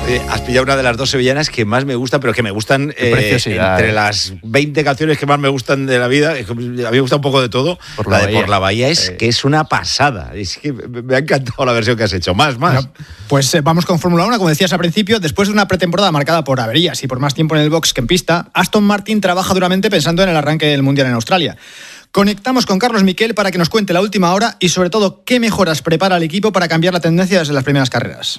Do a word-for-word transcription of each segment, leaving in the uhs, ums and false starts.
Eh, has pillado una de las dos sevillanas que más me gustan, pero que me gustan eh, entre eh. las veinte canciones que más me gustan de la vida. A mí me gusta un poco de todo. Por la, la de Bahía. Por la Bahía es Eh. que es una pasada. Es que me ha encantado la versión que has hecho. Más, más. Bueno, pues eh, vamos con Fórmula uno, como decías al principio. Después de una pretemporada marcada por averías y por más tiempo en el box que en pista, Aston Martin trabaja duramente pensando en el arranque del Mundial en Australia. Conectamos con Carlos Miquel para que nos cuente la última hora y sobre todo qué mejoras prepara el equipo para cambiar la tendencia desde las primeras carreras.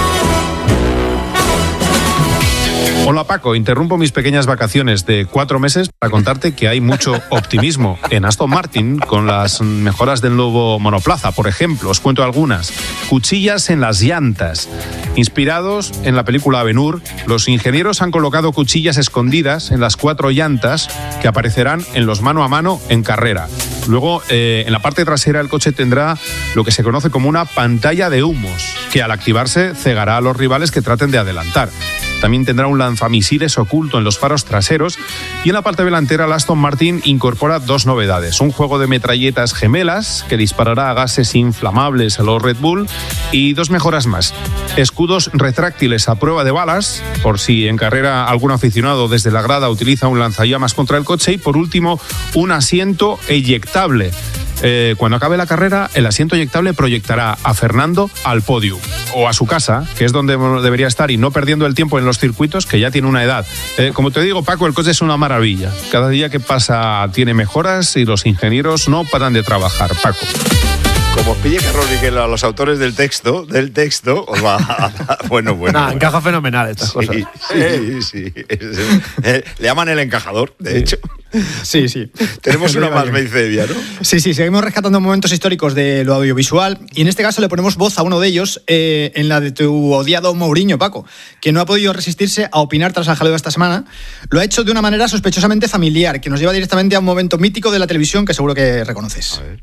Hola Paco, interrumpo mis pequeñas vacaciones de cuatro meses para contarte que hay mucho optimismo en Aston Martin con las mejoras del nuevo monoplaza. Por ejemplo, os cuento algunas. Cuchillas en las llantas. Inspirados en la película Ben-Hur, los ingenieros han colocado cuchillas escondidas en las cuatro llantas que aparecerán en los mano a mano en carrera. Luego, eh, en la parte trasera el coche tendrá lo que se conoce como una pantalla de humos, que al activarse cegará a los rivales que traten de adelantar. También tendrá un lanzamisiles oculto en los faros traseros y en la parte delantera el Aston Martin incorpora dos novedades. Un juego de metralletas gemelas que disparará a gases inflamables a los Red Bull y dos mejoras más. Escudos retráctiles a prueba de balas, por si en carrera algún aficionado desde la grada utiliza un lanzallamas contra el coche. Y por último, un asiento eyectable. Eh, cuando acabe la carrera, el asiento eyectable proyectará a Fernando al podio o a su casa, que es donde debería estar, y no perdiendo el tiempo en los circuitos, que ya tiene una edad. Eh, como te digo, Paco, el coche es una maravilla. Cada día que pasa tiene mejoras y los ingenieros no paran de trabajar, Paco. Como os pille Carlos Miquel a los autores del texto, del texto, os va a... Bueno, bueno. Nah, bueno. encaja fenomenal estas Sí, cosas. sí, sí. Es- eh, le llaman el encajador, de hecho. Sí, sí. Tenemos una Arriba, más, bien. me dice Evia, ¿no? Sí, sí, seguimos rescatando momentos históricos de lo audiovisual y en este caso le ponemos voz a uno de ellos eh, en la de tu odiado Mourinho, Paco, que no ha podido resistirse a opinar tras el jaleo esta semana. Lo ha hecho de una manera sospechosamente familiar, que nos lleva directamente a un momento mítico de la televisión que seguro que reconoces. A ver.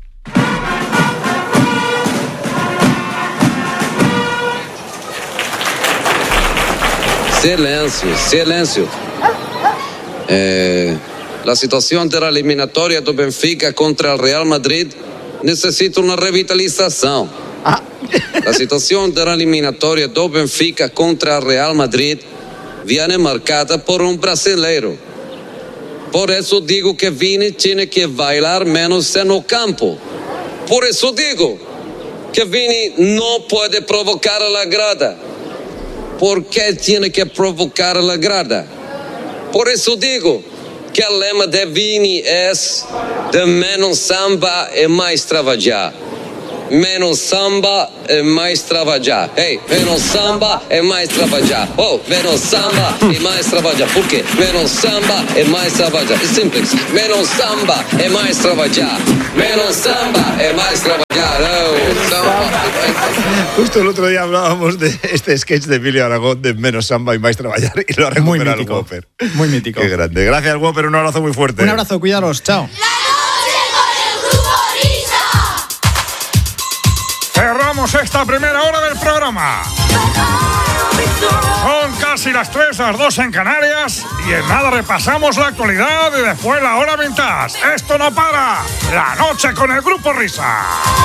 Silêncio, silêncio. É, a situação da eliminatória do Benfica contra o Real Madrid necessita uma revitalização. A situação da eliminatória do Benfica contra o Real Madrid viene marcada por um brasileiro. Por isso digo que Vini tinha que bailar menos no campo. Por isso digo que Vini não pode provocar a grada. ¿Por qué tiene que provocar la grada? Por eso digo que el lema de Vini es de menos samba e mais trabalhar. Menos samba e mais trabalhar. Hey, menos samba e mais trabalhar. Oh, menos samba e mais trabalhar. ¿Por qué? Menos samba e mais trabalhar. Es simple. Menos samba e mais trabalhar. Menos samba e mais trabalhar. Oh, samba. Justo el otro día hablábamos de este sketch de Emilio Aragón de menos samba y más trabajar y lo ha Muy recuperado el mítico. Whopper. Muy mítico. Qué grande. Gracias, Whopper. Un abrazo muy fuerte. Un abrazo, cuidaros, chao. Cerramos esta primera hora del programa. Son casi las tres, las dos en Canarias y en nada repasamos la actualidad y después la hora vintage. Esto no para. La noche con el Grupo Risa.